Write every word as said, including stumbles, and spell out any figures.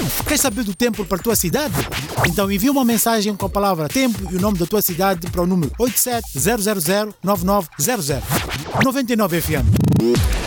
Queres saber do tempo para a tua cidade? Então envia uma mensagem com a palavra tempo e o nome da tua cidade para o número oito sete zero zero zero nove nove zero zero. noventa e nove F M.